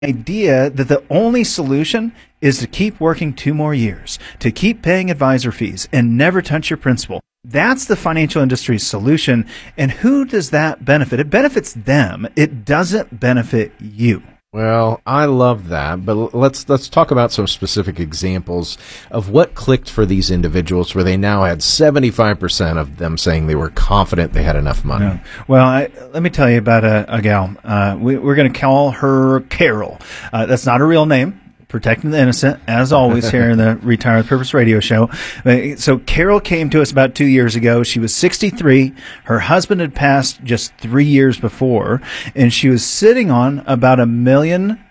idea that the only solution is to keep working 2 more years, to keep paying advisor fees and never touch your principal. That's the financial industry's solution. And who does that benefit? It benefits them. It doesn't benefit you. Well, I love that, but let's talk about some specific examples of what clicked for these individuals where they now had 75% of them saying they were confident they had enough money. Yeah. Well, let me tell you about a gal. We're going to call her Carol. That's not her real name. Protecting the innocent, as always, here in the Retire with Purpose radio show. So Carol came to us about 2 years ago. She was 63. Her husband had passed just 3 years before, and she was sitting on about $1 million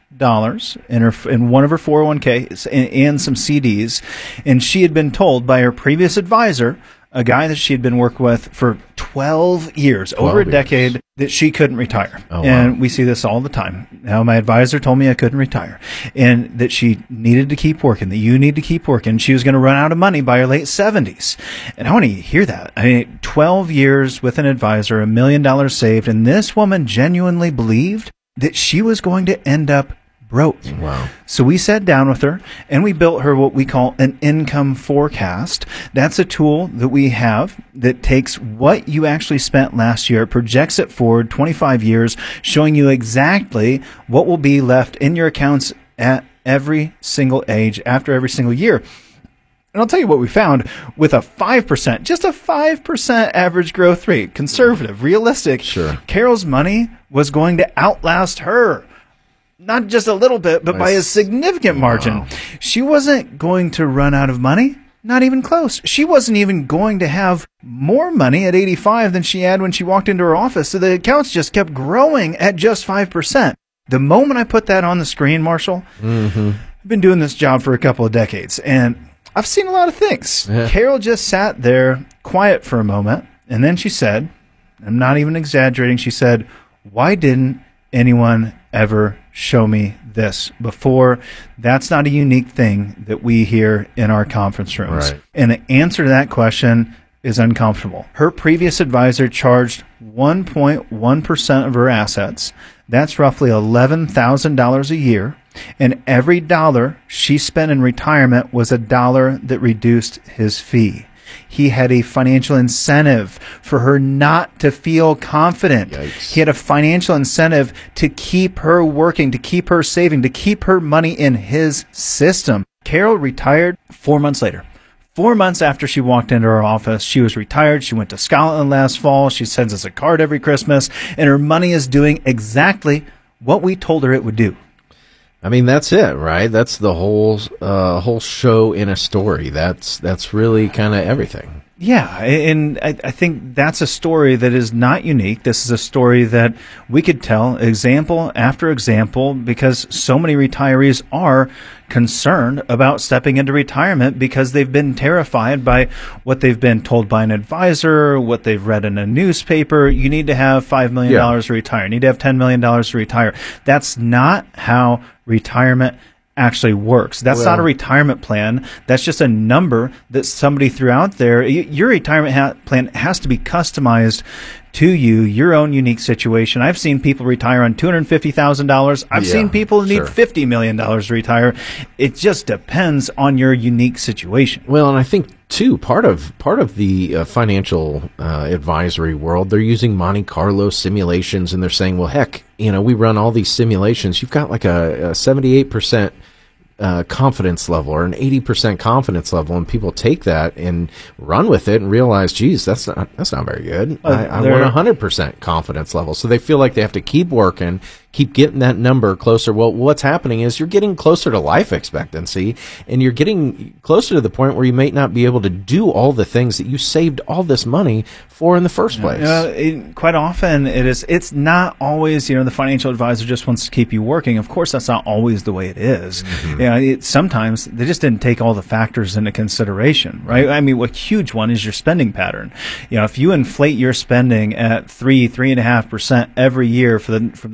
in one of her 401ks and some CDs. And she had been told by her previous advisor, a guy that she had been working with for 12 years, over a decade, that she couldn't retire. Oh, and wow. we see this all the time. Now, my advisor told me I couldn't retire and that she needed to keep working, that you need to keep working. She was going to run out of money by her late 70s. And I want to hear that. I mean, 12 years with an advisor, $1 million saved, and this woman genuinely believed that she was going to end up broke. Wow. So we sat down with her and we built her what we call an income forecast. That's a tool that we have that takes what you actually spent last year, projects it forward 25 years, showing you exactly what will be left in your accounts at every single age after every single year. And I'll tell you what we found with a 5%, just a 5% average growth rate, conservative, realistic. Sure. Carol's money was going to outlast her. Not just a little bit, but by a significant margin. Wow. She wasn't going to run out of money. Not even close. She wasn't even going to have more money at 85 than she had when she walked into her office. So the accounts just kept growing at just 5%. The moment I put that on the screen, Marshall, I've been doing this job for a couple of decades, and I've seen a lot of things. Yeah. Carol just sat there quiet for a moment, and then she said, I'm not even exaggerating, she said, why didn't anyone ever show me this before? That's not a unique thing that we hear in our conference rooms. Right. And the answer to that question is uncomfortable. Her previous advisor charged 1.1% of her assets. That's roughly $11,000 a year. And every dollar she spent in retirement was a dollar that reduced his fee. He had a financial incentive for her not to feel confident. Yikes. He had a financial incentive to keep her working, to keep her saving, to keep her money in his system. Carol retired 4 months later. 4 months after she walked into her office, she was retired. She went to Scotland last fall. She sends us a card every Christmas, and her money is doing exactly what we told her it would do. I mean, that's it, right? That's the whole show in a story. That's really kind of everything. Yeah, and I think that's a story that is not unique. This is a story that we could tell example after example because so many retirees are concerned about stepping into retirement because they've been terrified by what they've been told by an advisor, what they've read in a newspaper. You need to have $5 million to retire. You need to have $10 million to retire. That's not how retirement actually works. That's not a retirement plan. That's just a number that somebody threw out there. Your retirement plan has to be customized to you, your own unique situation. I've seen people retire on $250,000. I've seen people need $50 million to retire. It just depends on your unique situation. Well, and I think too, part of the financial advisory world, they're using Monte Carlo simulations, and they're saying, well, heck, we run all these simulations. You've got like a 78% confidence level or an 80% confidence level, and people take that and run with it and realize, geez, that's not very good. I want 100% confidence level. So they feel like they have to keep working, keep getting that number closer. Well, what's happening is you're getting closer to life expectancy, and you're getting closer to the point where you may not be able to do all the things that you saved all this money for in the first place. Quite often it's not always, the financial advisor just wants to keep you working. Of course, that's not always the way it is. Sometimes they just didn't take all the factors into consideration, right? I mean, a huge one is your spending pattern. If you inflate your spending at 3.5% every year from the time you're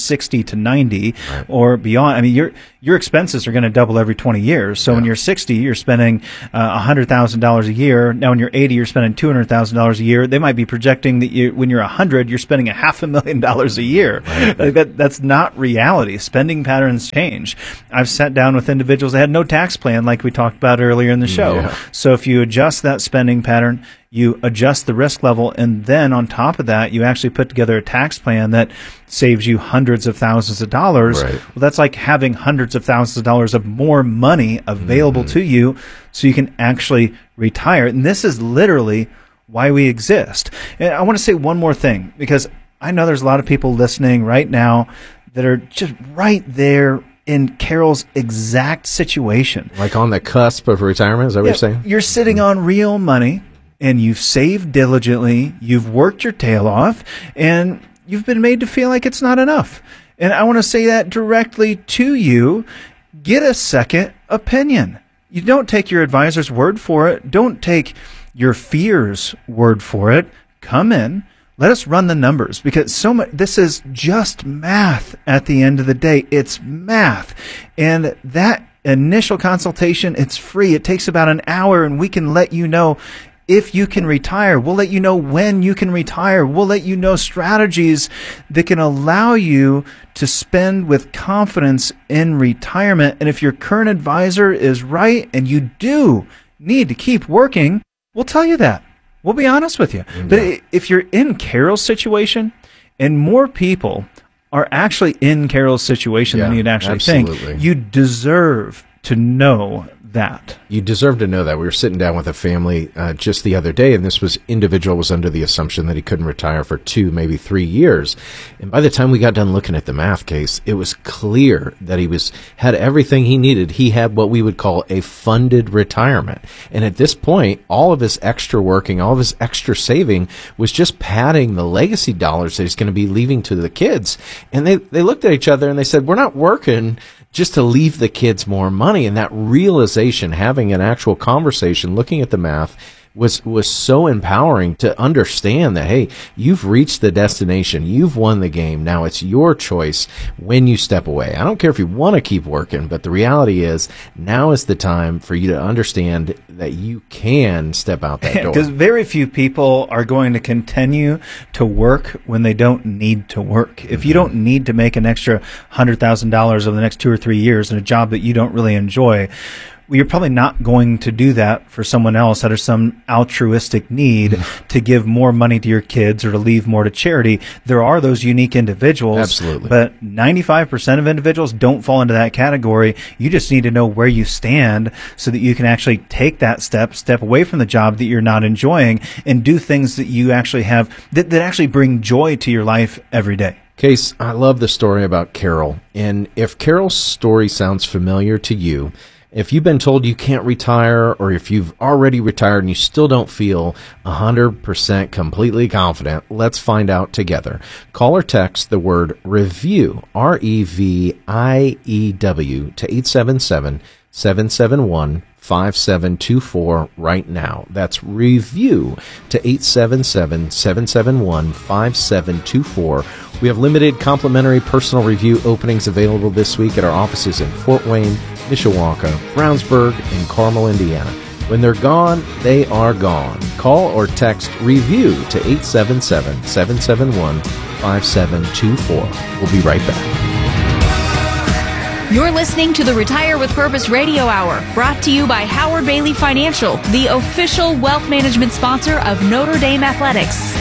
60 to 90 or beyond. I mean, your expenses are going to double every 20 years. So when you're 60, you're spending $100,000 a year. Now when you're 80, you're spending $200,000 a year. They might be projecting that when you're 100, you're spending $500,000 a year. That's not reality. Spending patterns change. I've sat down with individuals that had no tax plan, like we talked about earlier in the show. Yeah. So if you adjust that spending pattern, you adjust the risk level, and then on top of that, you actually put together a tax plan that saves you hundreds of thousands of dollars. Right. Well, that's like having hundreds of thousands of dollars of more money available to you so you can actually retire. And this is literally why we exist. And I want to say one more thing, because I know there's a lot of people listening right now that are just right there in Carol's exact situation. Like on the cusp of retirement, is that what you're saying? You're sitting on real money, and you've saved diligently, you've worked your tail off, and you've been made to feel like it's not enough. And I want to say that directly to you. Get a second opinion. You don't take your advisor's word for it. Don't take your fear's word for it. Come in. Let us run the numbers, because this is just math at the end of the day. It's math. And that initial consultation, it's free. It takes about an hour, and we can let you know if you can retire. We'll let you know when you can retire. We'll let you know strategies that can allow you to spend with confidence in retirement. And if your current advisor is right and you do need to keep working, we'll tell you that. We'll be honest with you. Yeah. But if you're in Carol's situation, and more people are actually in Carol's situation than you'd actually think, you deserve to know that. You deserve to know that. We were sitting down with a family just the other day, and this individual was under the assumption that he couldn't retire for 2, maybe 3 years. And by the time we got done looking at the math case, it was clear that he had everything he needed. He had what we would call a funded retirement. And at this point, all of his extra working, all of his extra saving was just padding the legacy dollars that he's going to be leaving to the kids. And they looked at each other and they said, we're not working just to leave the kids more money. And that realization, having an actual conversation, looking at the math, was so empowering to understand that, hey, you've reached the destination. You've won the game. Now it's your choice when you step away. I don't care if you want to keep working, but the reality is now is the time for you to understand that you can step out that door. Because very few people are going to continue to work when they don't need to work. If you don't need to make an extra $100,000 over the next 2 or 3 years in a job that you don't really enjoy, well, you're probably not going to do that for someone else out of some altruistic need to give more money to your kids or to leave more to charity. There are those unique individuals. Absolutely. But 95% of individuals don't fall into that category. You just need to know where you stand so that you can actually take that step away from the job that you're not enjoying and do things that you actually have that actually bring joy to your life every day. Case, I love the story about Carol. And if Carol's story sounds familiar to you, if you've been told you can't retire, or if you've already retired and you still don't feel 100% completely confident, let's find out together. Call or text the word REVIEW, REVIEW, to 877-771-5724 right now. That's REVIEW to 877-771-5724. We have limited complimentary personal review openings available this week at our offices in Fort Wayne, Mishawaka, Brownsburg, and Carmel, Indiana. When they're gone, they are gone. Call or text REVIEW to 877-771-5724. We'll be right back. You're listening to the Retire with Purpose Radio Hour, brought to you by Howard Bailey Financial, the official wealth management sponsor of Notre Dame Athletics.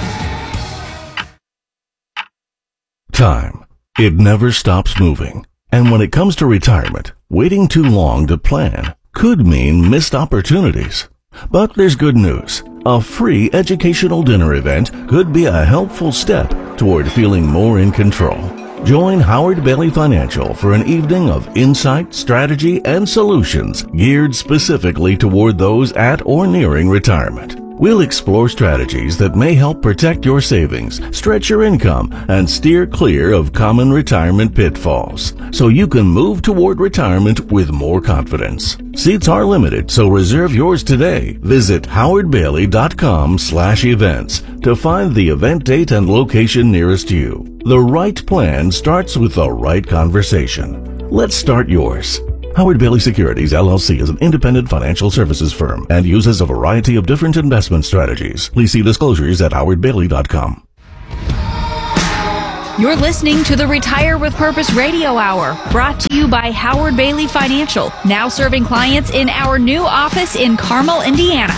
Time. It never stops moving. And when it comes to retirement, waiting too long to plan could mean missed opportunities. But there's good news. A free educational dinner event could be a helpful step toward feeling more in control. Join Howard Bailey Financial for an evening of insight, strategy, and solutions geared specifically toward those at or nearing retirement. We'll explore strategies that may help protect your savings, stretch your income, and steer clear of common retirement pitfalls, so you can move toward retirement with more confidence. Seats are limited, so reserve yours today. Visit howardbailey.com/events to find the event date and location nearest you. The right plan starts with the right conversation. Let's start yours. Howard Bailey Securities, LLC is an independent financial services firm and uses a variety of different investment strategies. Please see disclosures at howardbailey.com. You're listening to the Retire with Purpose Radio Hour, brought to you by Howard Bailey Financial, now serving clients in our new office in Carmel, Indiana.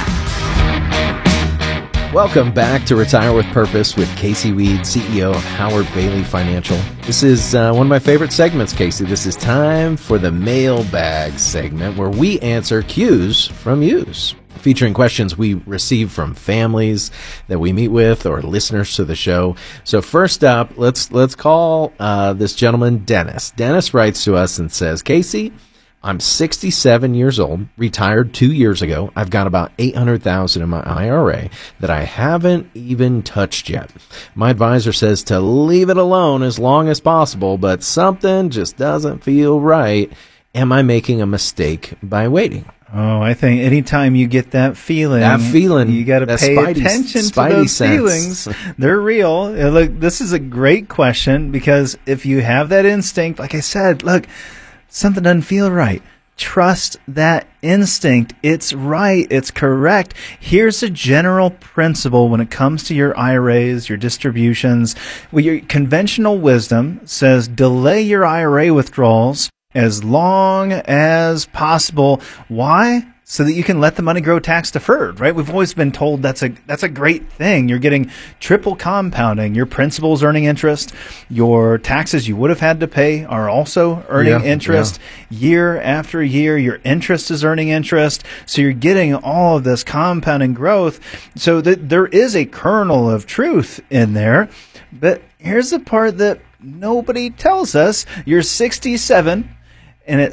Welcome back to Retire with Purpose with Casey Weed, CEO of Howard Bailey Financial. This is one of my favorite segments, Casey. This is time for the mailbag segment where we answer Q's from yous, featuring questions we receive from families that we meet with or listeners to the show. So first up, let's call this gentleman Dennis. Dennis writes to us and says, Casey, I'm 67 years old, retired 2 years ago. I've got about $800,000 in my IRA that I haven't even touched yet. My advisor says to leave it alone as long as possible, but something just doesn't feel right. Am I making a mistake by waiting? Oh, I think anytime you get that feeling, you got to pay attention to those feelings. They're real. Look, this is a great question because if you have that instinct, like I said, look, something doesn't feel right. Trust that instinct. It's right. It's correct. Here's a general principle when it comes to your IRAs, your distributions. Well, your conventional wisdom says delay your IRA withdrawals as long as possible. Why? So that you can let the money grow tax deferred, right? We've always been told that's a great thing. You're getting triple compounding. Your principal's earning interest. Your taxes you would have had to pay are also earning interest. Year after year, your interest is earning interest. So you're getting all of this compounding growth. So that there is a kernel of truth in there. But here's the part that nobody tells us. You're 67. And at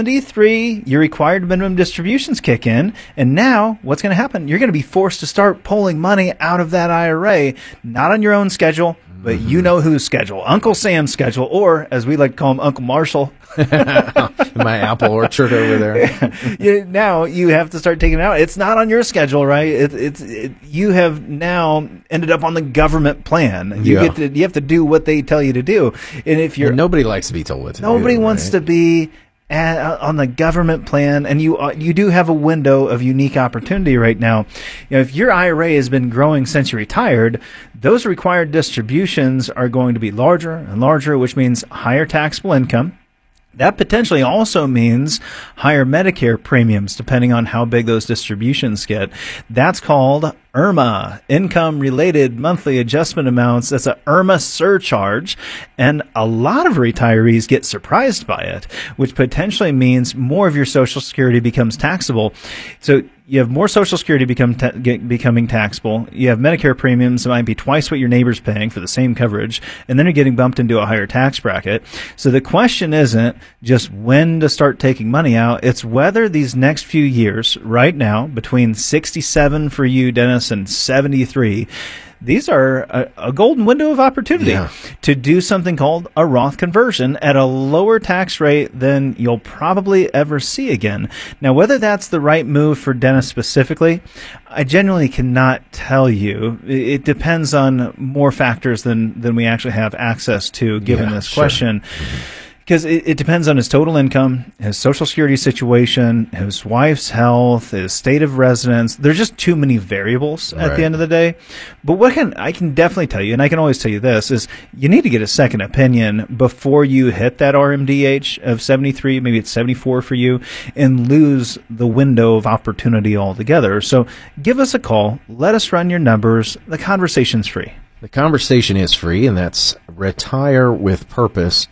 73, your required minimum distributions kick in. And now what's going to happen? You're going to be forced to start pulling money out of that IRA, not on your own schedule, but you know whose schedule, Uncle Sam's schedule, or as we like to call him, Uncle Marshall. My apple orchard over there. Now you have to start taking it out. It's not on your schedule, right? You have now ended up on the government plan. You have to do what they tell you to do. And nobody likes to be told what to do. Nobody wants to be on the government plan, and you do have a window of unique opportunity right now. If your IRA has been growing since you retired, those required distributions are going to be larger and larger, which means higher taxable income. That potentially also means higher Medicare premiums, depending on how big those distributions get. That's called IRMA, Income-Related Monthly Adjustment Amounts. That's a IRMA surcharge, and a lot of retirees get surprised by it, which potentially means more of your Social Security becomes taxable. So you have more Social Security becoming taxable. You have Medicare premiums that might be twice what your neighbor's paying for the same coverage, and then you're getting bumped into a higher tax bracket. So the question isn't just when to start taking money out. It's whether these next few years, right now, between 67 for you, Dennis, and 73, these are a golden window of opportunity to do something called a Roth conversion at a lower tax rate than you'll probably ever see again. Now, whether that's the right move for Dennis specifically, I genuinely cannot tell you. It depends on more factors than we actually have access to given this question. Because it depends on his total income, his Social Security situation, his wife's health, his state of residence. There's just too many variables at the end of the day. But I can definitely tell you, and I can always tell you this, is you need to get a second opinion before you hit that RMDH of 73, maybe it's 74 for you, and lose the window of opportunity altogether. So give us a call. Let us run your numbers. The conversation's free. The conversation is free, and that's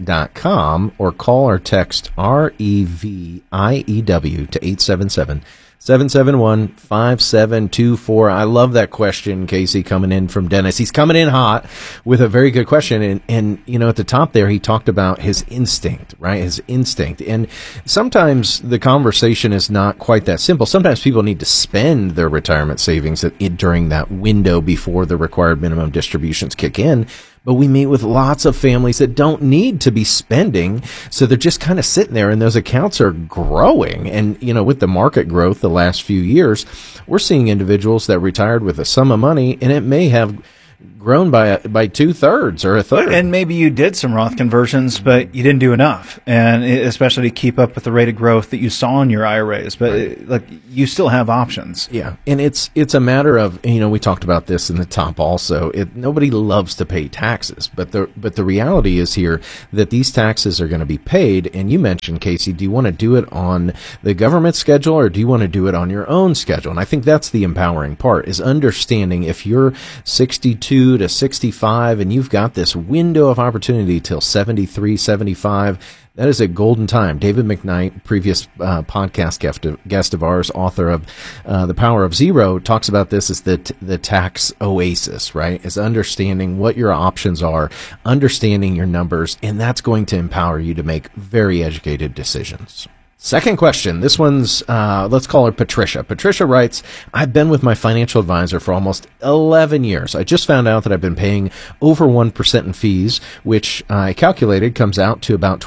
retirewithpurpose.com, or call or text REVIEW to 877 771-5724. I love that question, Casey, coming in from Dennis. He's coming in hot with a very good question. And you know, at the top there, he talked about his instinct, right? His instinct. And sometimes the conversation is not quite that simple. Sometimes people need to spend their retirement savings during that window before the required minimum distributions kick in. But we meet with lots of families that don't need to be spending, so they're just kind of sitting there, and those accounts are growing. And, you know, with the market growth the last few years, we're seeing individuals that retired with a sum of money, and it may have grown by 2/3 or a third. And maybe you did some Roth conversions, but you didn't do enough, and especially to keep up with the rate of growth that you saw in your IRAs. But like, you still have options. Yeah, and it's a matter of, you know, we talked about this in the top also. Nobody loves to pay taxes, but the reality is here that these taxes are going to be paid. And you mentioned, Casey, do you want to do it on the government schedule or do you want to do it on your own schedule? And I think that's the empowering part, is understanding if you're 62 to 65 and you've got this window of opportunity till 73, 75, that is a golden time. David McKnight, previous podcast guest of ours, author of The Power of Zero, talks about this as the tax oasis, right? Is understanding what your options are, understanding your numbers, and that's going to empower you to make very educated decisions. Second question. This one's, let's call her Patricia. Patricia writes, I've been with my financial advisor for almost 11 years. I just found out that I've been paying over 1% in fees, which I calculated comes out to about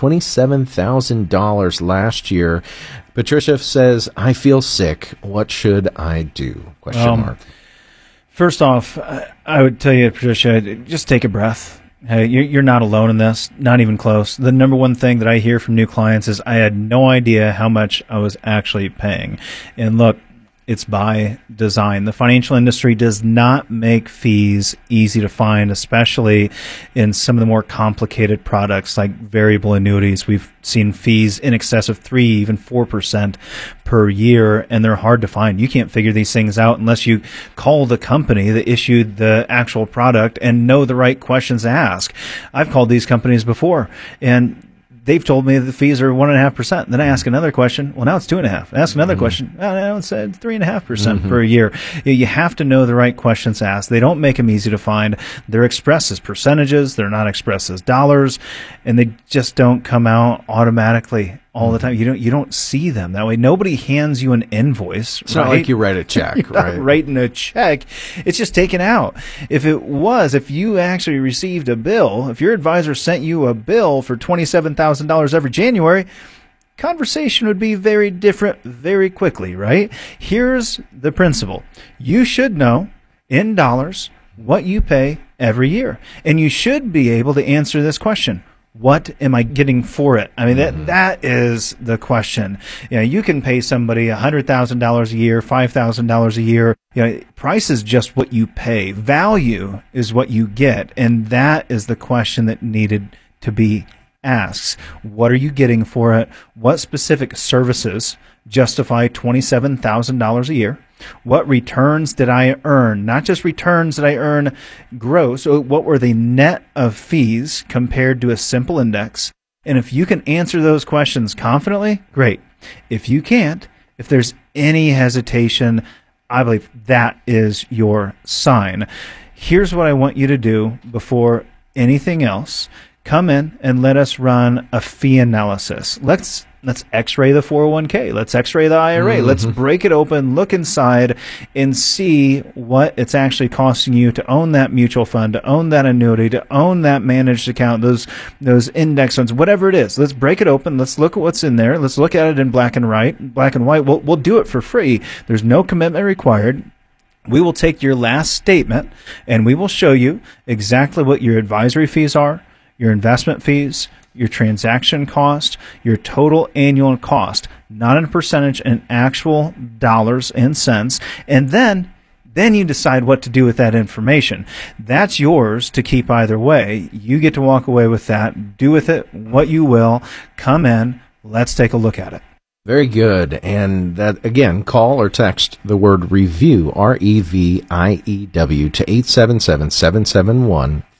$27,000 last year. Patricia says, I feel sick. What should I do? Question mark. First off, I would tell you, Patricia, just take a breath. Hey, you're not alone in this, not even close. The number one thing that I hear from new clients is I had no idea how much I was actually paying. And look, it's by design. The financial industry does not make fees easy to find, especially in some of the more complicated products like variable annuities. We've seen fees in excess of 3, even 4% per year, and they're hard to find. You can't figure these things out unless you call the company that issued the actual product and know the right questions to ask. I've called these companies before, and they've told me the fees are 1.5%. Then I ask another question. Well, now it's 2.5%. I ask another question. Oh, now it's 3.5% per year. You have to know the right questions to ask. They don't make them easy to find. They're expressed as percentages. They're not expressed as dollars, and they just don't come out automatically all the time. You don't see them that way. Nobody hands you an invoice. It's not like you write a check, You're not writing a check. It's just taken out. If you actually received a bill, if your advisor sent you a bill for $27,000 every January, conversation would be very different very quickly, right? Here's the principle. You should know in dollars what you pay every year. And you should be able to answer this question. What am I getting for it? I mean, that is the question. You know, you can pay somebody $100,000 a year, $5,000 a year. You know, price is just what you pay. Value is what you get. And that is the question that needed to be asked. What are you getting for it? What specific services justify $27,000 a year? What returns did I earn? Not just returns that I earn gross. What were the net of fees compared to a simple index? And if you can answer those questions confidently, great. If you can't, if there's any hesitation, I believe that is your sign. Here's what I want you to do before anything else. Come in and let us run a fee analysis. Let's x-ray the 401k. Let's x-ray the IRA. Let's break it open, look inside, and see what it's actually costing you to own that mutual fund, to own that annuity, to own that managed account, those index funds, whatever it is. Let's break it open. Let's look at what's in there. Let's look at it in black and white. We'll do it for free. There's no commitment required. We will take your last statement, and we will show you exactly what your advisory fees are, your investment fees, your transaction cost, your total annual cost, not in a percentage, in actual dollars and cents. And then you decide what to do with that information. That's yours to keep either way. You get to walk away with that. Do with it what you will. Come in. Let's take a look at it. Very good. And that, again, call or text the word REVIEW, REVIEW, to 877-771-5728.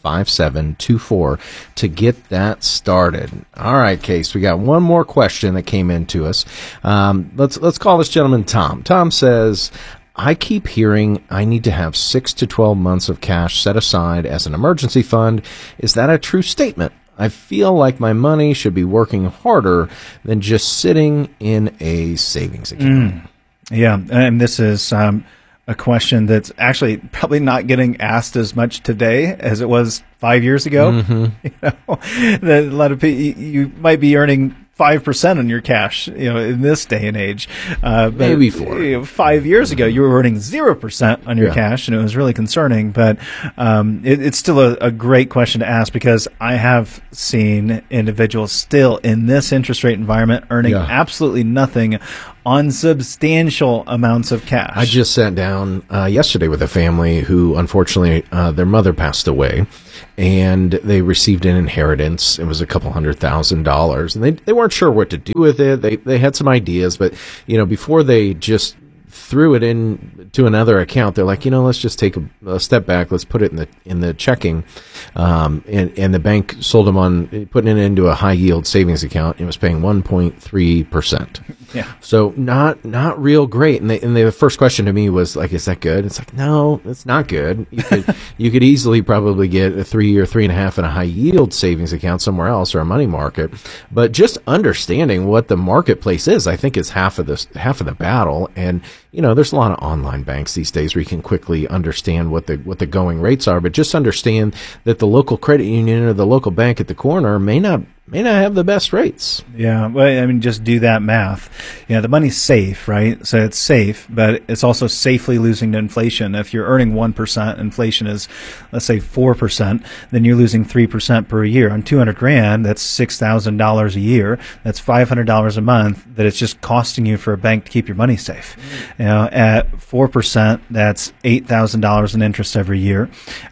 5724 to get that started. All right, Case, we got one more question that came in to us. Let's call this gentleman Tom. Tom says, I keep hearing I need to have 6 to 12 months of cash set aside as an emergency fund. Is that a true statement? I feel like my money should be working harder than just sitting in a savings account. Yeah, and this is a question that's actually probably not getting asked as much today as it was 5 years ago. You know, that a lot of people, you might be earning 5% on your cash, you know, in this day and age. Maybe 4. 5 years ago, you were earning 0% on your cash, and it was really concerning. But it's still a great question to ask, because I have seen individuals still in this interest rate environment earning absolutely nothing on substantial amounts of cash. I just sat down yesterday with a family who, unfortunately, their mother passed away, and they received an inheritance. It was a couple $100,000, and they weren't sure what to do with it. They had some ideas, but you know, before they just threw it in to another account, they're like, you know, let's just take a step back. Let's put it in the checking. And the bank sold them on putting it into a high yield savings account. It was paying 1.3%. Yeah. So not real great. And the first question to me was like, is that good? It's like, no, it's not good. You could easily probably get a 3 or 3.5 in a high yield savings account somewhere else, or a money market. But just understanding what the marketplace is, I think, is half of the battle. And you know, there's a lot of online banks these days where you can quickly understand what the going rates are, but just understand that the local credit union or the local bank at the corner may not have the best rates. Yeah, well, I mean, just do that math. You know, the money's safe, right? So it's safe, but it's also safely losing to inflation. If you're earning 1%, inflation is, let's say, 4%, then you're losing 3% per year. On $200,000, that's $6,000 a year. That's $500 a month that it's just costing you for a bank to keep your money safe. You know, at 4%, that's $8,000 in interest every year.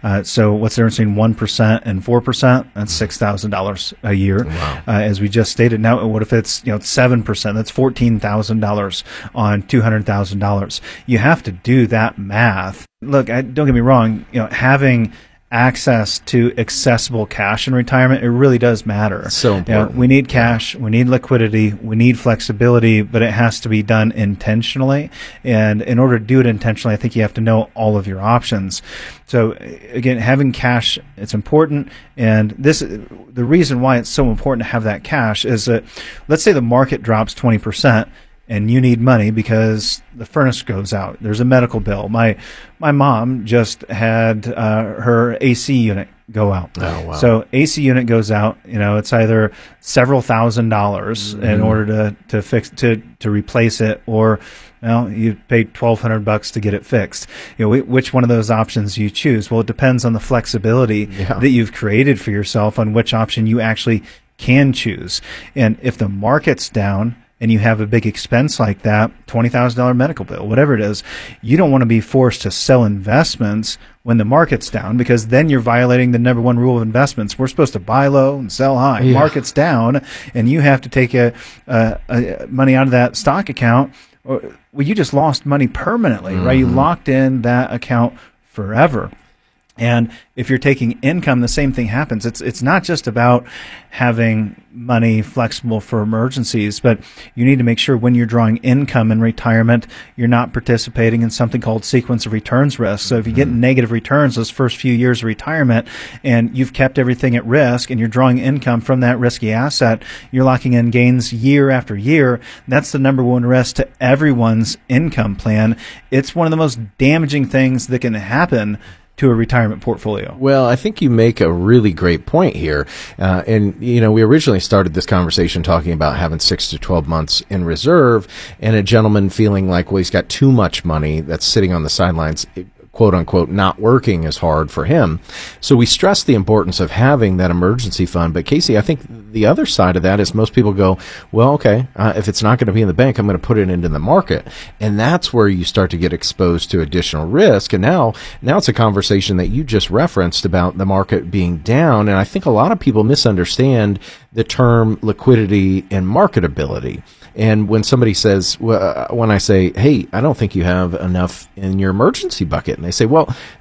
So what's the difference between 1% and 4%? That's $6,000 a year. Wow. As we just stated. Now, what if it's 7%? That's $14,000 on $200,000. You have to do that math. Look, don't get me wrong. Having access to accessible cash in retirement, it really does matter. So important. We need cash, we need liquidity, we need flexibility, but it has to be done intentionally. And in order to do it intentionally, I think you have to know all of your options. So again, having cash, it's important. And the reason why it's so important to have that cash is that, let's say the market drops 20%. And you need money because the furnace goes out. There's a medical bill. My mom just had her AC unit go out. Oh, wow. So AC unit goes out. It's either several $1,000s in order to replace it, or you pay $1,200 to get it fixed. Which one of those options you choose? Well, it depends on the flexibility that you've created for yourself on which option you actually can choose. And if the market's down, and you have a big expense like that, $20,000 medical bill, whatever it is, you don't want to be forced to sell investments when the market's down, because then you're violating the number one rule of investments. We're supposed to buy low and sell high. Yeah. Market's down, and you have to take money out of that stock account. Well, you just lost money permanently, right? You locked in that account forever. And if you're taking income, the same thing happens. It's not just about having money flexible for emergencies, but you need to make sure when you're drawing income in retirement, you're not participating in something called sequence of returns risk. So if you get negative returns those first few years of retirement, and you've kept everything at risk, and you're drawing income from that risky asset, you're locking in gains year after year. That's the number one risk to everyone's income plan. It's one of the most damaging things that can happen to a retirement portfolio. Well, I think you make a really great point here. And we originally started this conversation talking about having 6 to 12 months in reserve, and a gentleman feeling like, well, he's got too much money that's sitting on the sidelines, quote unquote, not working as hard for him. So we stress the importance of having that emergency fund. But Casey, I think the other side of that is most people go, well, okay, if it's not going to be in the bank, I'm going to put it into the market. And that's where you start to get exposed to additional risk. And now it's a conversation that you just referenced about the market being down. And I think a lot of people misunderstand the term liquidity and marketability. And when somebody says, when I say, hey, I don't think you have enough in your emergency bucket, and they say, well,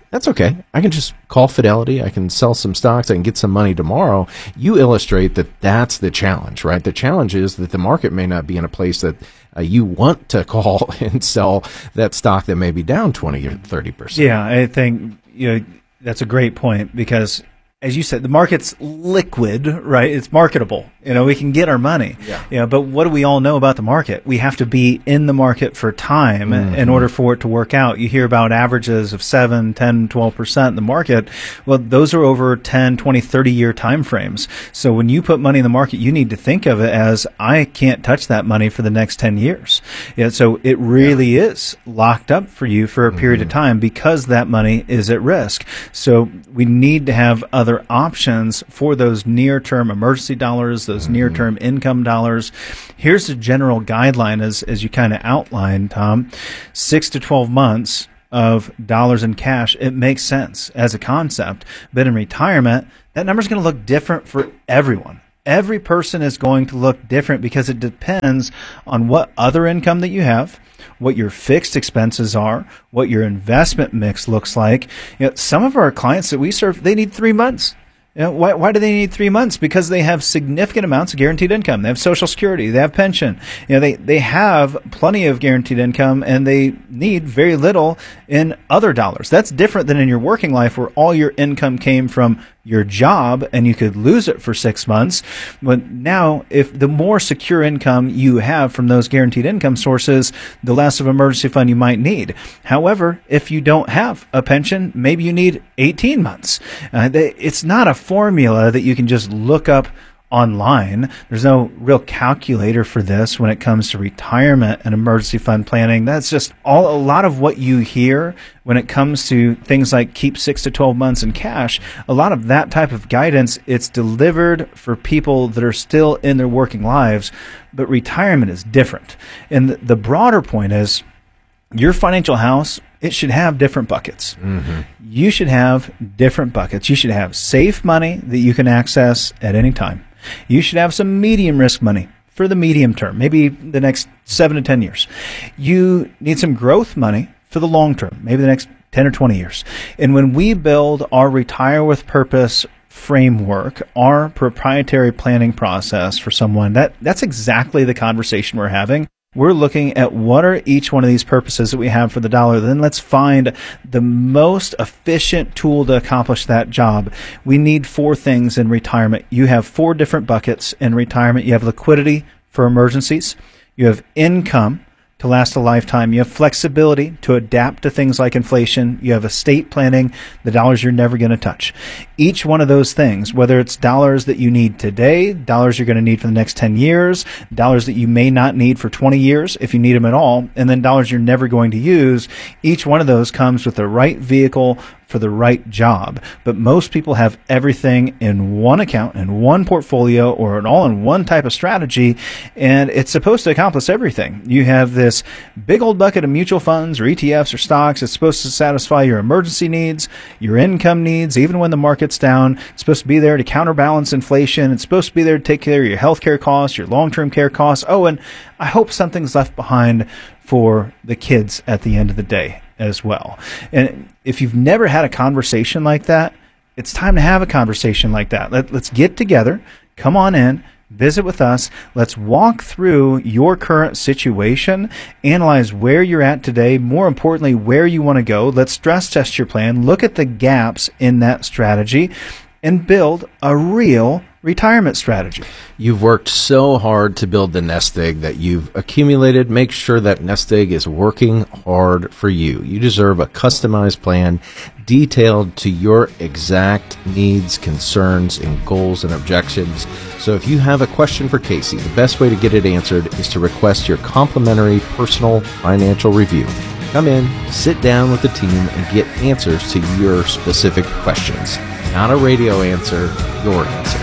That's okay. I can just call Fidelity. I can sell some stocks. I can get some money tomorrow. You illustrate that that's the challenge, right? The challenge is that the market may not be in a place that you want to call and sell that stock that may be down 20 or 30%. Yeah, I think that's a great point because, as you said, the market's liquid, right? It's marketable. We can get our money. Yeah. But what do we all know about the market? We have to be in the market for time in order for it to work out. You hear about averages of 7, 10, 12% in the market. Well, those are over 10, 20, 30-year time frames. So when you put money in the market, you need to think of it as, I can't touch that money for the next 10 years. So it really is locked up for you for a period of time because that money is at risk. So we need to have other options for those near-term emergency dollars, those near-term income dollars. Here's the general guideline as you kind of outlined, Tom. 6 to 12 months of dollars in cash, it makes sense as a concept. But in retirement, that number is going to look different for everyone. Every person is going to look different because it depends on what other income that you have, what your fixed expenses are, what your investment mix looks like. Some of our clients that we serve, they need 3 months. Why do they need 3 months? Because they have significant amounts of guaranteed income. They have Social Security. They have pension. They have plenty of guaranteed income, and they need very little in other dollars. That's different than in your working life where all your income came from your job and you could lose it for 6 months. But now, if the more secure income you have from those guaranteed income sources, the less of emergency fund you might need. However, if you don't have a pension, maybe you need 18 months. It's not a formula that you can just look up online. There's no real calculator for this when it comes to retirement and emergency fund planning. That's just a lot of what you hear when it comes to things like keep 6 to 12 months in cash. A lot of that type of guidance, it's delivered for people that are still in their working lives, but retirement is different. And the broader point is your financial house, it should have different buckets. You should have different buckets. You should have safe money that you can access at any time. You should have some medium risk money for the medium term, maybe the next 7 to 10 years. You need some growth money for the long term, maybe the next 10 or 20 years. And when we build our Retire with Purpose framework, our proprietary planning process for someone, that's exactly the conversation we're having. We're looking at what are each one of these purposes that we have for the dollar. Then let's find the most efficient tool to accomplish that job. We need 4 things in retirement. You have 4 different buckets in retirement. You have liquidity for emergencies. You have income to last a lifetime. You have flexibility to adapt to things like inflation. You have estate planning, the dollars you're never going to touch. Each one of those things, whether it's dollars that you need today, dollars you're going to need for the next 10 years, dollars that you may not need for 20 years if you need them at all, and then dollars you're never going to use, each one of those comes with the right vehicle for the right job. But most people have everything in one account, in one portfolio, or an all-in-one type of strategy, and it's supposed to accomplish everything. You have this big old bucket of mutual funds or ETFs or stocks. It's supposed to satisfy your emergency needs, your income needs, even when the market's down. It's supposed to be there to counterbalance inflation. It's supposed to be there to take care of your healthcare costs, your long-term care costs. Oh, and I hope something's left behind for the kids at the end of the day as well. And if you've never had a conversation like that, it's time to have a conversation like that. Let's get together. Come on in. Visit with us. Let's walk through your current situation, analyze where you're at today, more importantly, where you want to go. Let's stress test your plan, look at the gaps in that strategy, and build a real retirement strategy. You've worked so hard to build the nest egg that you've accumulated. Make sure that nest egg is working hard for you. You deserve a customized plan detailed to your exact needs, concerns, and goals and objectives. So if you have a question for Casey, the best way to get it answered is to request your complimentary personal financial review. Come in, sit down with the team, and get answers to your specific questions. Not a radio answer, your answer.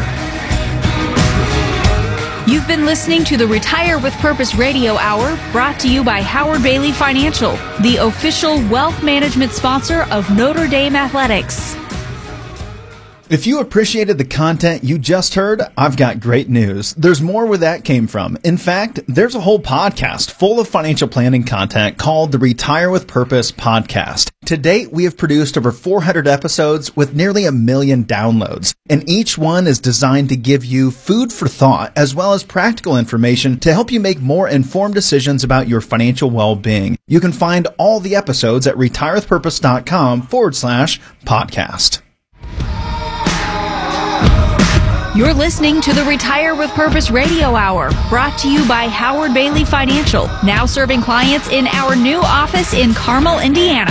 You've been listening to the Retire with Purpose Radio Hour, brought to you by Howard Bailey Financial, the official wealth management sponsor of Notre Dame Athletics. If you appreciated the content you just heard, I've got great news. There's more where that came from. In fact, there's a whole podcast full of financial planning content called the Retire with Purpose podcast. To date, we have produced over 400 episodes with nearly 1 million downloads, and each one is designed to give you food for thought as well as practical information to help you make more informed decisions about your financial well-being. You can find all the episodes at retirewithpurpose.com/podcast. You're listening to the Retire with Purpose Radio Hour, brought to you by Howard Bailey Financial, now serving clients in our new office in Carmel, Indiana.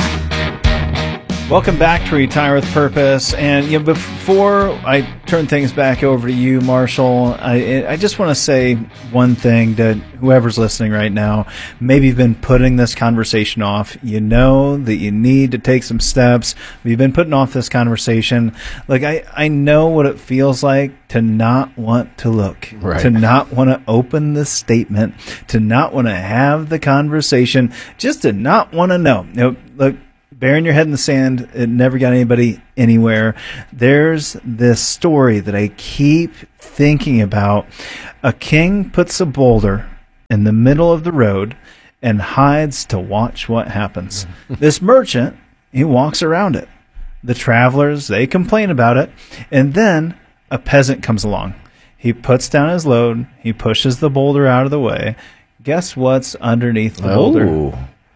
Welcome back to Retire with Purpose. And before I turn things back over to you, Marshall, I just want to say one thing to whoever's listening right now. Maybe you've been putting this conversation off. You know that you need to take some steps. You've been putting off this conversation. Like, I know what it feels like to not want to look, right, to not want to open the statement, to not want to have the conversation, just to not want to know. Look, burying your head in the sand, it never got anybody anywhere. There's this story that I keep thinking about. A king puts a boulder in the middle of the road and hides to watch what happens. This merchant, he walks around it. The travelers, they complain about it. And then a peasant comes along. He puts down his load. He pushes the boulder out of the way. Guess what's underneath the boulder?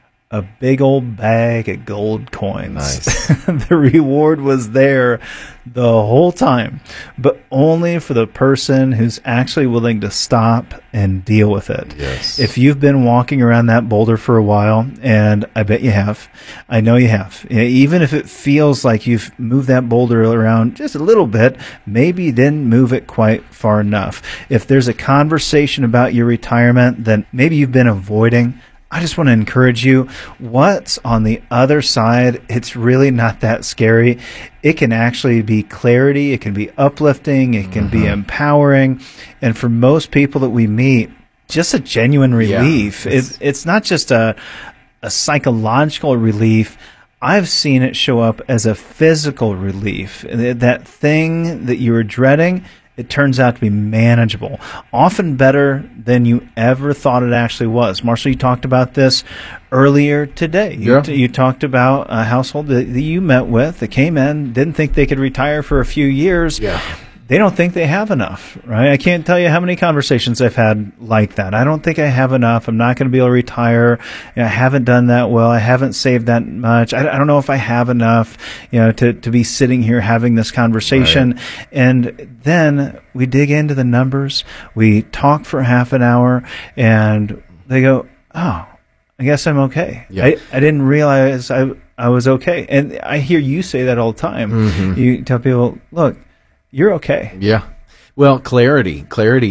A big old bag of gold coins. Nice. The reward was there the whole time, but only for the person who's actually willing to stop and deal with it. Yes. If you've been walking around that boulder for a while, and I bet you have, I know you have, even if it feels like you've moved that boulder around just a little bit, maybe you didn't move it quite far enough. If there's a conversation about your retirement that maybe you've been avoiding, I just want to encourage you, what's on the other side, it's really not that scary. It can actually be clarity. It can be uplifting. It can be empowering. And for most people that we meet, just a genuine relief. Yeah, it's not just a psychological relief. I've seen it show up as a physical relief. That thing that you were dreading, it turns out to be manageable, often better than you ever thought it actually was. Marshall, you talked about this earlier today. You talked about a household that you met with that came in, didn't think they could retire for a few years. Yeah. They don't think they have enough, right? I can't tell you how many conversations I've had like that. I don't think I have enough. I'm not going to be able to retire. I haven't done that well. I haven't saved that much. I don't know if I have enough, to be sitting here having this conversation. Right. And then we dig into the numbers. We talk for half an hour, and they go, "Oh, I guess I'm okay. Yeah. I didn't realize I was okay." And I hear you say that all the time. Mm-hmm. You tell people, "Look, you're okay." Yeah. Well, clarity.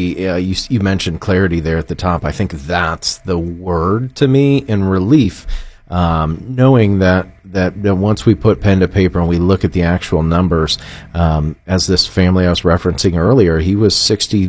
You mentioned clarity there at the top. I think that's the word to me, and relief. Knowing that once we put pen to paper and we look at the actual numbers, as this family I was referencing earlier, he was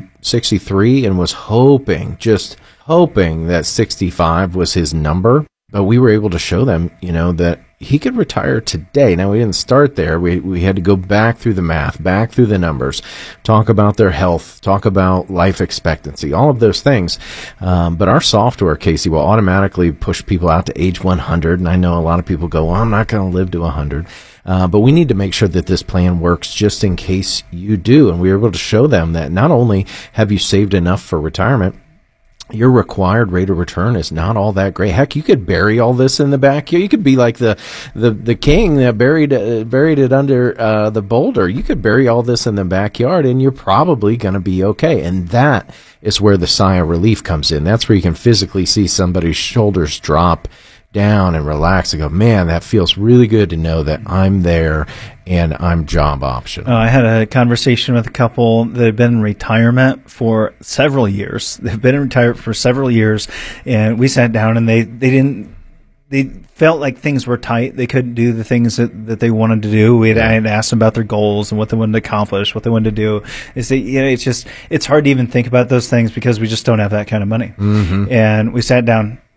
63 and was just hoping that 65 was his number. But we were able to show them, that he could retire today. Now, we didn't start there. We had to go back through the math, back through the numbers, talk about their health, talk about life expectancy, all of those things. But our software, Casey, will automatically push people out to age 100. And I know a lot of people go, "Well, I'm not going to live to 100. But we need to make sure that this plan works just in case you do. And we were able to show them that not only have you saved enough for retirement, your required rate of return is not all that great. Heck, you could bury all this in the backyard. You could be like the king that buried it under the boulder. You could bury all this in the backyard, and you're probably going to be okay. And that is where the sigh of relief comes in. That's where you can physically see somebody's shoulders drop down and relax and go, "Man, that feels really good to know that I'm there and I'm job optional." I had a conversation with a couple that had been in retirement for several years. They've been in retirement for several years, and we sat down, and they felt like things were tight. They couldn't do the things that they wanted to do. I had asked them about their goals and what they wanted to accomplish, what they wanted to do. It's hard to even think about those things because we just don't have that kind of money. Mm-hmm. And we sat down.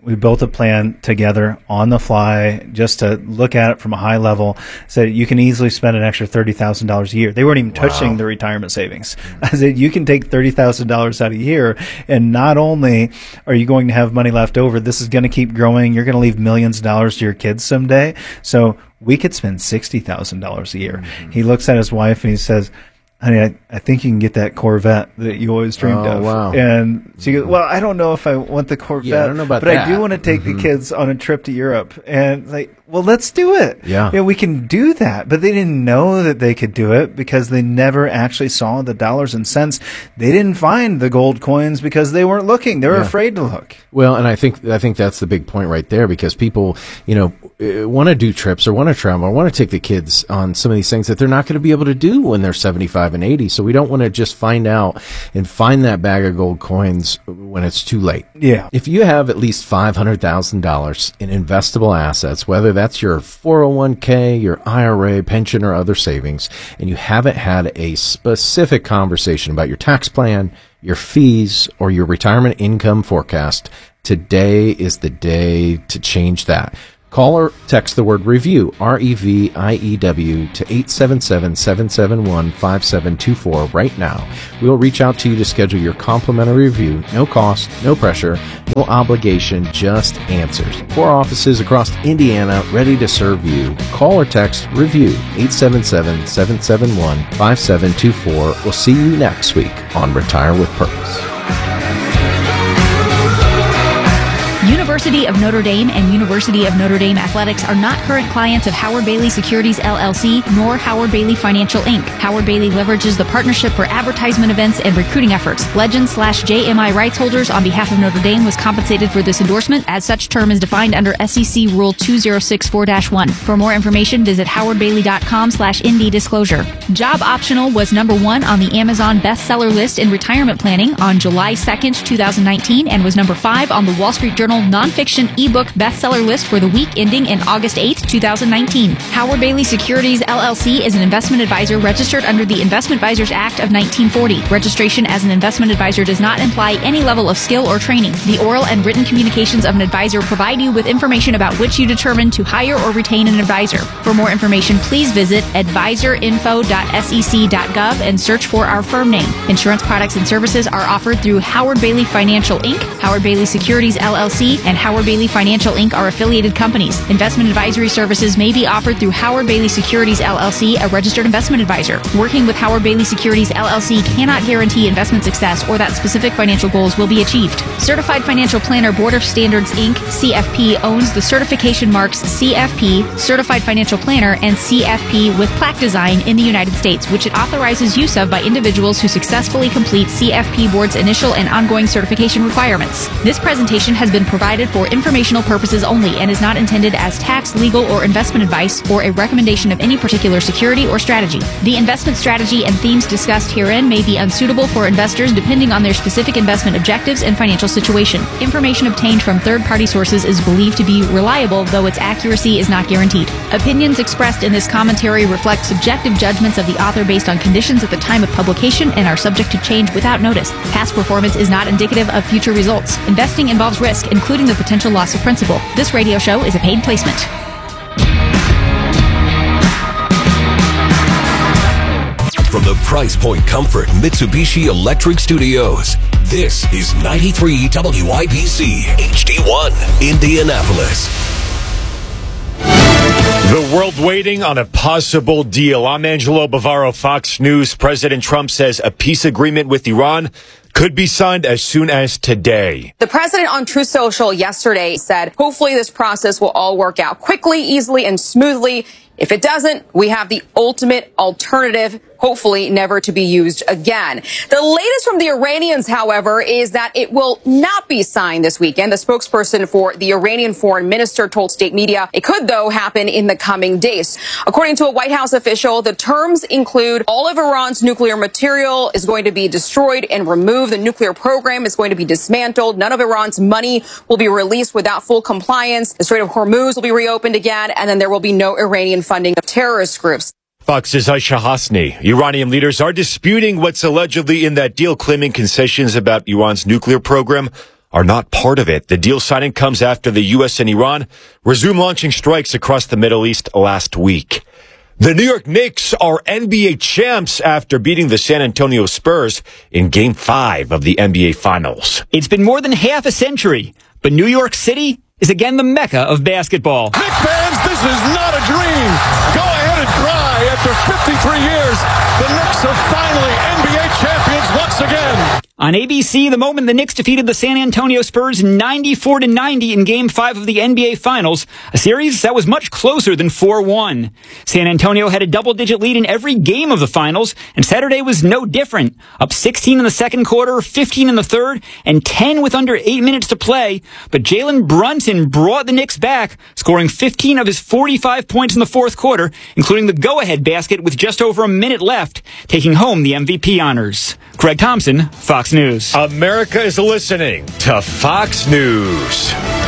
We built a plan together on the fly just to look at it from a high level. Said you can easily spend an extra $30,000 a year. They weren't even touching the retirement savings. I said you can take $30,000 out a year, and not only are you going to have money left over, this is going to keep growing. You're going to leave millions of dollars to your kids someday. So we could spend $60,000 a year. Mm-hmm. He looks at his wife and he says, honey, I think you can get that Corvette that you always dreamed of. Wow. And she goes, well, I don't know if I want the Corvette. Yeah, I don't know about but that. I do want to take the kids on a trip to Europe. And like, well, let's do it. Yeah. We can do that. But they didn't know that they could do it because they never actually saw the dollars and cents. They didn't find the gold coins because they weren't looking. They were afraid to look. Well, and I think that's the big point right there, because people, want to do trips or want to travel or want to take the kids on some of these things that they're not going to be able to do when they're 75 and 80. So we don't want to just find out and find that bag of gold coins when it's too late. Yeah. If you have at least $500,000 in investable assets, whether that's your 401k, your IRA, pension, or other savings, and you haven't had a specific conversation about your tax plan, your fees, or your retirement income forecast, today is the day to change that. Call or text the word REVIEW, REVIEW, to 877-771-5724 right now. We'll reach out to you to schedule your complimentary review. No cost, no pressure, no obligation, just answers. 4 offices across Indiana ready to serve you. Call or text REVIEW, 877-771-5724. We'll see you next week on Retire with Purpose. University of Notre Dame and University of Notre Dame Athletics are not current clients of Howard Bailey Securities LLC nor Howard Bailey Financial Inc. Howard Bailey leverages the partnership for advertisement events and recruiting efforts. Legends/JMI rights holders on behalf of Notre Dame was compensated for this endorsement, as such term is defined under SEC Rule 2064-1. For more information, visit howardbailey.com/Indy disclosure. Job Optional was number 1 on the Amazon bestseller list in retirement planning on July 2nd, 2019, and was number 5 on the Wall Street Journal nonfiction ebook bestseller list for the week ending in August 8, 2019. Howard Bailey Securities LLC is an investment advisor registered under the Investment Advisors Act of 1940. Registration as an investment advisor does not imply any level of skill or training. The oral and written communications of an advisor provide you with information about which you determine to hire or retain an advisor. For more information, please visit advisorinfo.sec.gov and search for our firm name. Insurance products and services are offered through Howard Bailey Financial Inc., Howard Bailey Securities LLC, and Howard Bailey Financial Inc. are affiliated companies. Investment advisory services may be offered through Howard Bailey Securities LLC, a registered investment advisor. Working with Howard Bailey Securities LLC cannot guarantee investment success or that specific financial goals will be achieved. Certified Financial Planner Board of Standards Inc., CFP, owns the certification marks CFP, Certified Financial Planner, and CFP with plaque design in the United States, which it authorizes use of by individuals who successfully complete CFP Board's initial and ongoing certification requirements. This presentation has been provided for informational purposes only and is not intended as tax, legal, or investment advice or a recommendation of any particular security or strategy. The investment strategy and themes discussed herein may be unsuitable for investors depending on their specific investment objectives and financial situation. Information obtained from third-party sources is believed to be reliable, though its accuracy is not guaranteed. Opinions expressed in this commentary reflect subjective judgments of the author based on conditions at the time of publication and are subject to change without notice. Past performance is not indicative of future results. Investing involves risk, including the potential loss of principal. This radio show is a paid placement. From the Price Point Comfort Mitsubishi Electric Studios, this is 93 WIBC HD1, Indianapolis. The world waiting on a possible deal. I'm Angelo Bavaro, Fox News. President Trump says a peace agreement with Iran could be signed as soon as today. The president on Truth Social yesterday said, hopefully this process will all work out quickly, easily, and smoothly. If it doesn't, we have the ultimate alternative, hopefully never to be used again. The latest from the Iranians, however, is that it will not be signed this weekend. The spokesperson for the Iranian foreign minister told state media it could, though, happen in the coming days. According to a White House official, the terms include all of Iran's nuclear material is going to be destroyed and removed. The nuclear program is going to be dismantled. None of Iran's money will be released without full compliance. The Strait of Hormuz will be reopened again, and then there will be no Iranian funding of terrorist groups. Fox's Aisha Hasni. Iranian leaders are disputing what's allegedly in that deal, claiming concessions about Iran's nuclear program are not part of it. The deal signing comes after the U.S. and Iran resumed launching strikes across the Middle East last week. The New York Knicks are NBA champs after beating the San Antonio Spurs in Game 5 of the NBA Finals. It's been more than half a century, but New York City is again the mecca of basketball. Knicks fans, this is not a dream. Go ahead and cry. After 53 years, the Knicks are finally NBA champions once again. On ABC, the moment the Knicks defeated the San Antonio Spurs 94-90 in Game 5 of the NBA Finals, a series that was much closer than 4-1. San Antonio had a double-digit lead in every game of the Finals, and Saturday was no different. Up 16 in the second quarter, 15 in the third, and 10 with under 8 minutes to play. But Jalen Brunson brought the Knicks back, scoring 15 of his 45 points in the fourth quarter, including the go-ahead basket with just over a minute left, taking home the MVP honors. Greg Thompson, Fox News. America is listening to Fox News.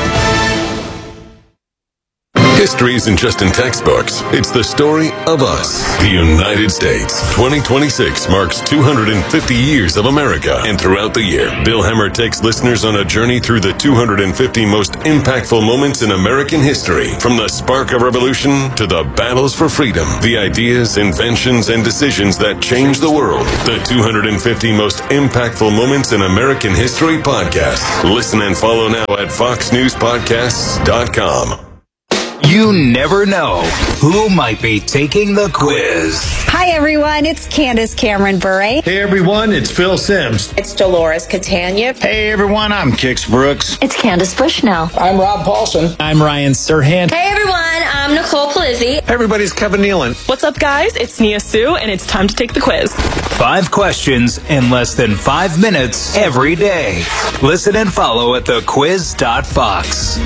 History isn't just in textbooks. It's the story of us. The United States. 2026 marks 250 years of America. And throughout the year, Bill Hemmer takes listeners on a journey through the 250 most impactful moments in American history. From the spark of revolution to the battles for freedom. The ideas, inventions, and decisions that changed the world. The 250 most impactful moments in American history podcast. Listen and follow now at foxnewspodcasts.com. You never know who might be taking the quiz. Hi, everyone. It's Candace Cameron Bure. Hey, everyone. It's Phil Sims. It's Dolores Catania. Hey, everyone. I'm Kix Brooks. It's Candace Bushnell. I'm Rob Paulson. I'm Ryan Serhant. Hey, everyone. I'm Nicole Palizzi. Hey, everybody. It's Kevin Nealon. What's up, guys? It's Nia Sue, and it's time to take the quiz. 5 questions in less than 5 minutes every day. Listen and follow at thequiz.fox.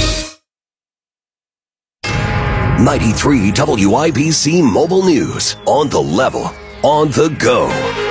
93 WIBC Mobile News. On the level, on the go.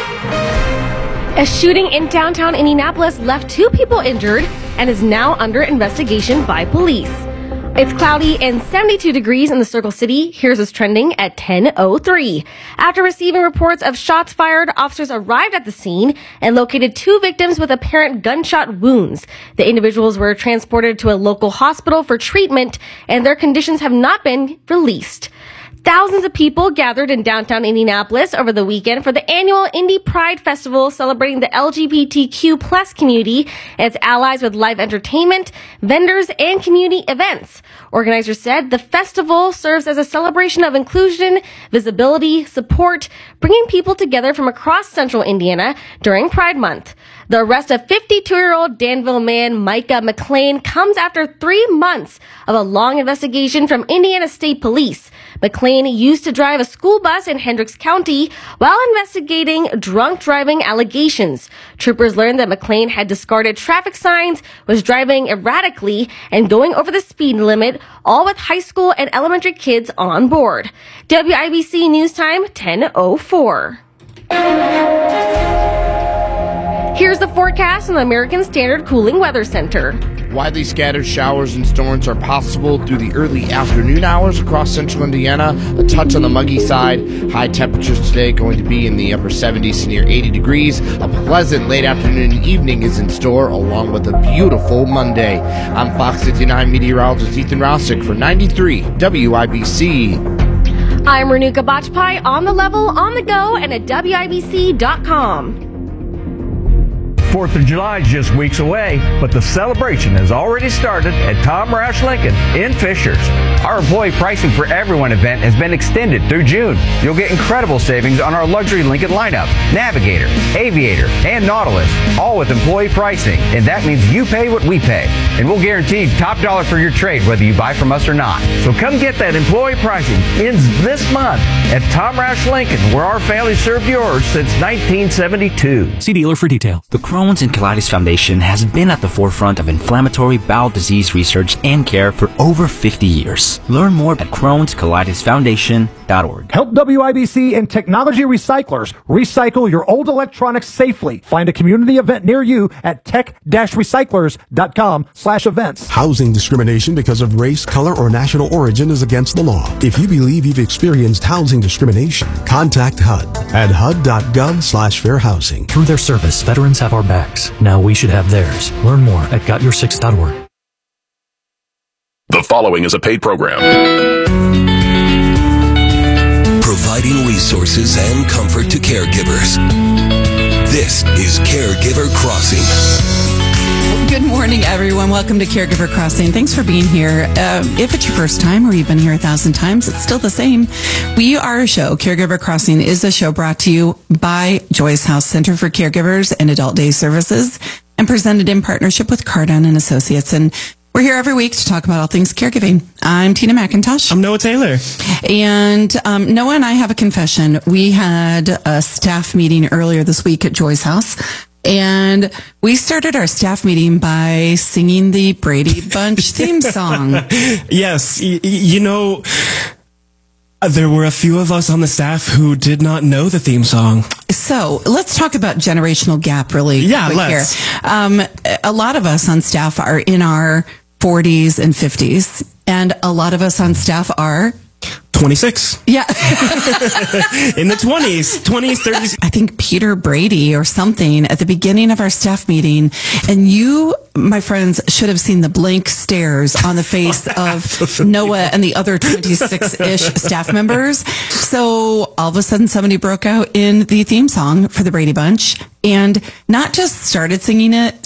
A shooting in downtown Indianapolis left 2 people injured and is now under investigation by police. It's cloudy and 72 degrees in the Circle City. Here's what's trending at 10:03. After receiving reports of shots fired, officers arrived at the scene and located 2 victims with apparent gunshot wounds. The individuals were transported to a local hospital for treatment, and their conditions have not been released. Thousands of people gathered in downtown Indianapolis over the weekend for the annual Indy Pride Festival, celebrating the LGBTQ+ community and its allies with live entertainment, vendors, and community events. Organizers said the festival serves as a celebration of inclusion, visibility, support, bringing people together from across central Indiana during Pride Month. The arrest of 52-year-old Danville man Micah McLean comes after 3 months of a long investigation from Indiana State Police. McLean used to drive a school bus in Hendricks County while investigating drunk driving allegations. Troopers learned that McLean had discarded traffic signs, was driving erratically, and going over the speed limit, all with high school and elementary kids on board. WIBC News Time, 10:04. Here's the forecast from the American Standard Cooling Weather Center. Widely scattered showers and storms are possible through the early afternoon hours across central Indiana, a touch on the muggy side. High temperatures today going to be in the upper 70s to near 80 degrees. A pleasant late afternoon and evening is in store, along with a beautiful Monday. I'm Fox 59 meteorologist Ethan Rousick for 93 WIBC. I'm Renuka Bajpai, on the level, on the go, and at WIBC.com. 4th of July is just weeks away, but the celebration has already started at Tom Roush Lincoln in Fishers. Our employee pricing for everyone event has been extended through June. You'll get incredible savings on our luxury Lincoln lineup, Navigator, Aviator, and Nautilus, all with employee pricing. And that means you pay what we pay. And we'll guarantee top dollar for your trade whether you buy from us or not. So come get that employee pricing. Ends this month at Tom Roush Lincoln, where our family served yours since 1972. See dealer for detail. The Crohn's and Colitis Foundation has been at the forefront of inflammatory bowel disease research and care for over 50 years. Learn more at Crohn'sColitisFoundation.org. tech-recyclers.org. Help WIBC and Technology Recyclers recycle your old electronics safely. Find a community event near you at tech-recyclers.com/events. Housing discrimination because of race, color, or national origin is against the law. If you believe you've experienced housing discrimination, contact HUD at hud.gov/fair housing. Through their service, veterans have our backs. Now we should have theirs. Learn more at gotyoursix.org. The following is a paid program. Providing resources and comfort to caregivers. This is Caregiver Crossing. Good morning, everyone. Welcome to Caregiver Crossing. Thanks for being here. If it's your first time or you've been here 1,000 times, it's still the same. We are a show. Caregiver Crossing is a show brought to you by Joyce House Center for Caregivers and Adult Day Services and presented in partnership with Cardone and Associates. And we're here every week to talk about all things caregiving. I'm Tina McIntosh. I'm Noah Taylor. And Noah and I have a confession. We had a staff meeting earlier this week at Joyce House. And we started our staff meeting by singing the Brady Bunch theme song. Yes. You know, there were a few of us on the staff who did not know the theme song. So let's talk about generational gap really quick let's. Here. A lot of us on staff are in our 40s and 50s. And a lot of us on staff are 26. Yeah. In the 20s, 30s. I think Peter Brady or something at the beginning of our staff meeting. And you, my friends, should have seen the blank stares on the face of Noah and the other 26-ish staff members. So all of a sudden somebody broke out in the theme song for the Brady Bunch and not just started singing it.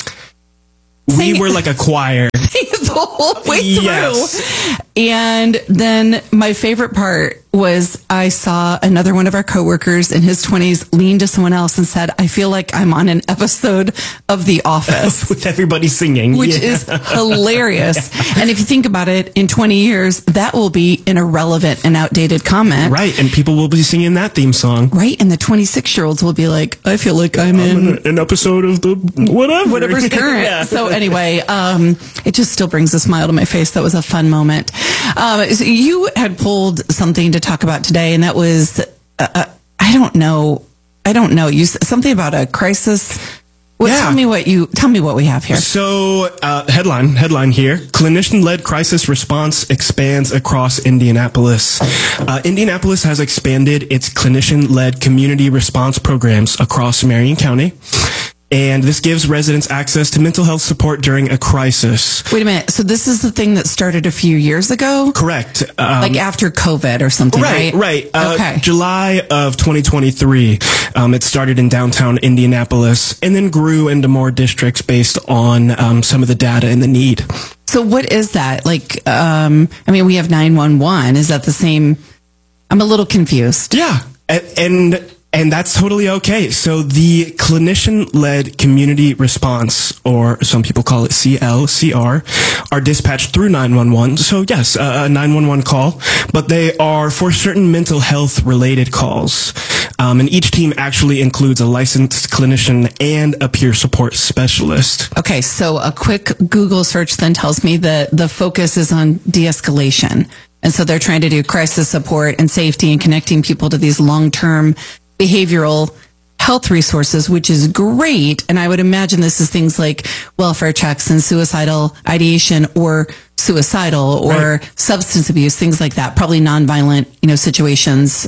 We were like a choir. The whole way through. Yes. And then my favorite part was I saw another one of our coworkers in his 20s lean to someone else and said, I feel like I'm on an episode of The Office. With everybody singing. Which is hilarious. And if you think about it, in 20 years, that will be an irrelevant and outdated comment. Right. And people will be singing that theme song. Right. And the 26-year-olds will be like, I feel like I'm in an episode of the whatever's current. Yeah. So anyway, it just still brings a smile to my face. That was a fun moment. So you had pulled something to talk about today, and that was, I don't know. You said something about a crisis. Well, yeah. Tell me what we have here. So, headline here. Clinician-led crisis response expands across Indianapolis. Indianapolis has expanded its clinician-led community response programs across Marion County. And this gives residents access to mental health support during a crisis. Wait a minute. So this is the thing that started a few years ago? Correct. Like after COVID or something, right? Right. Okay. July of 2023, it started in downtown Indianapolis and then grew into more districts based on some of the data and the need. So what is that? Like, we have 911. Is that the same? I'm a little confused. Yeah. And that's totally okay. So the clinician-led community response, or some people call it CLCR, are dispatched through 911. So yes, a 911 call, but they are for certain mental health-related calls. And each team actually includes a licensed clinician and a peer support specialist. Okay, so a quick Google search then tells me that the focus is on de-escalation. And so they're trying to do crisis support and safety and connecting people to these long-term behavioral health resources, which is great. And I would imagine this is things like welfare checks and suicidal ideation or suicidal or substance abuse, things like that. Probably nonviolent, situations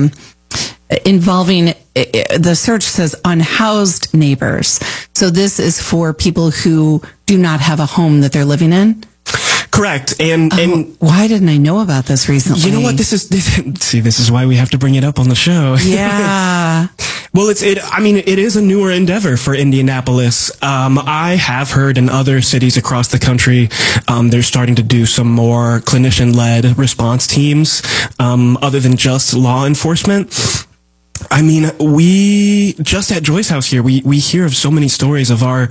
involving, the search says unhoused neighbors. So this is for people who do not have a home that they're living in. Correct. And why didn't I know about this recently? You know what? This is why we have to bring it up on the show. Yeah. Well, it is a newer endeavor for Indianapolis. I have heard in other cities across the country, they're starting to do some more clinician-led response teams, other than just law enforcement. We just at Joyce House here, we hear of so many stories of our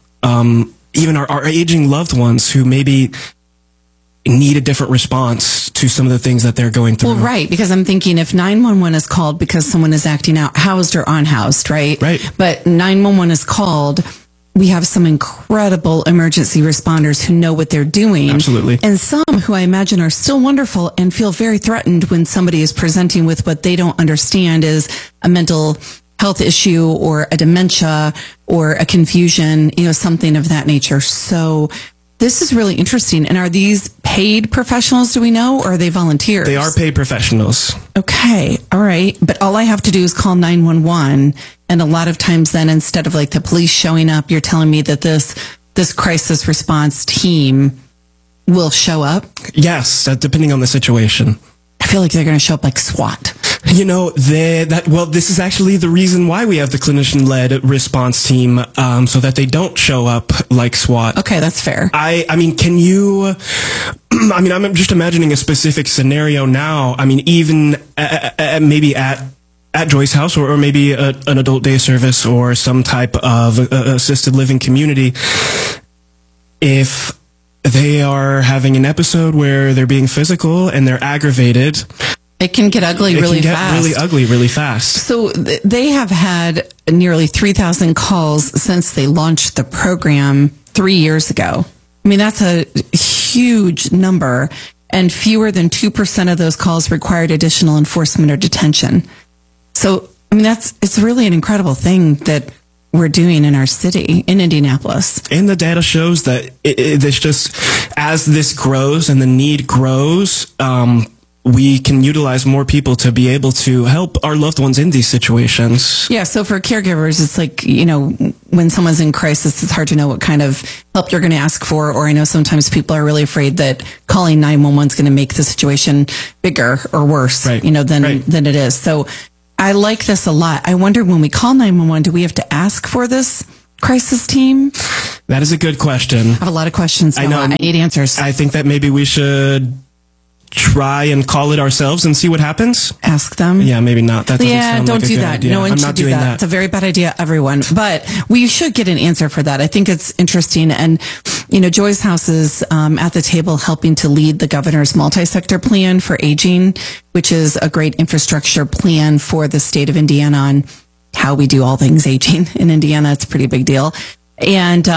aging loved ones who maybe need a different response to some of the things that they're going through. Well, right, because I'm thinking if 911 is called because someone is acting out, housed or unhoused, right? Right. But 911 is called we have some incredible emergency responders who know what they're doing. Absolutely. And some who I imagine are still wonderful and feel very threatened when somebody is presenting with what they don't understand is a mental health issue or a dementia or a confusion, something of that nature. So this is really interesting. And are these paid professionals, do we know, or are they volunteers? They are paid professionals. Okay. All right. But all I have to do is call 911. And a lot of times then, instead of like the police showing up, you're telling me that this crisis response team will show up? Yes, depending on the situation. I feel like they're going to show up like SWAT. This is actually the reason why we have the clinician-led response team, so that they don't show up like SWAT. Okay, that's fair. I'm just imagining a specific scenario now. I mean, even maybe at Joyce House or maybe an adult day service or some type of assisted living community, if they are having an episode where they're being physical and they're aggravated, it can get ugly really fast. It can get really ugly really fast. So they have had nearly 3,000 calls since they launched the program 3 years ago. I mean, that's a huge number, and fewer than 2% of those calls required additional enforcement or detention. So, I mean, it's really an incredible thing that we're doing in our city, in Indianapolis. And the data shows that it's just, as this grows and the need grows, we can utilize more people to be able to help our loved ones in these situations. Yeah, so for caregivers, it's like, when someone's in crisis, it's hard to know what kind of help you're going to ask for. Or I know sometimes people are really afraid that calling 911 is going to make the situation bigger or worse, than it is. So I like this a lot. I wonder, when we call 911, do we have to ask for this crisis team? That is a good question. I have a lot of questions. I know. I need answers. I think that maybe we should try and call it ourselves and see what happens. Ask them. Yeah, maybe not. That doesn't sound don't like a do good that. idea. No one I'm should not do doing that. that. It's a very bad idea, everyone. But we should get an answer for that. I think it's interesting. And, Joyce House is at the table helping to lead the governor's multi-sector plan for aging, which is a great infrastructure plan for the state of Indiana on how we do all things aging in Indiana. It's a pretty big deal. And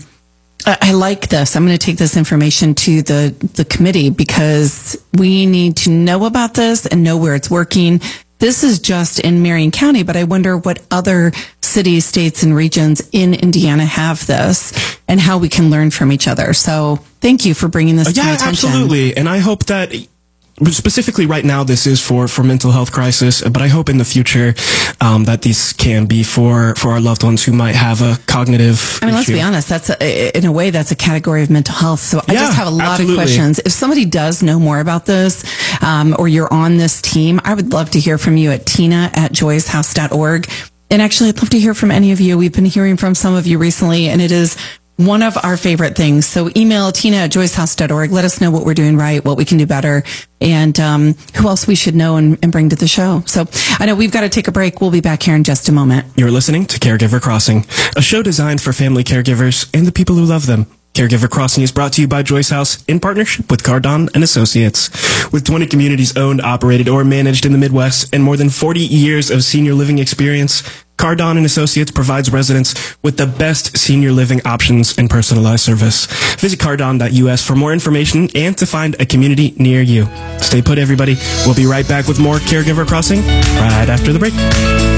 I like this. I'm going to take this information to the committee because we need to know about this and know where it's working. This is just in Marion County, but I wonder what other cities, states, and regions in Indiana have this and how we can learn from each other. So thank you for bringing this to my attention. Yeah, absolutely. And I hope that specifically right now this is for mental health crisis, but I hope in the future that these can be for our loved ones who might have a cognitive issue. Let's be honest, in a way that's a category of mental health. So I just have a lot of questions. If somebody does know more about this, or you're on this team, I would love to hear from you at tina@joycehouse.org. And actually, I'd love to hear from any of you. We've been hearing from some of you recently, and it is one of our favorite things. So email tina@joycehouse.org. Let us know what we're doing right, what we can do better, and who else we should know and bring to the show. So I know we've got to take a break. We'll be back here in just a moment. You're listening to Caregiver Crossing, a show designed for family caregivers and the people who love them. Caregiver Crossing is brought to you by Joyce House in partnership with Cardon and Associates. With 20 communities owned, operated, or managed in the Midwest and more than 40 years of senior living experience, Cardon and Associates provides residents with the best senior living options and personalized service. Visit cardon.us for more information and to find a community near you. Stay put, everybody. We'll be right back with more Caregiver Crossing right after the break.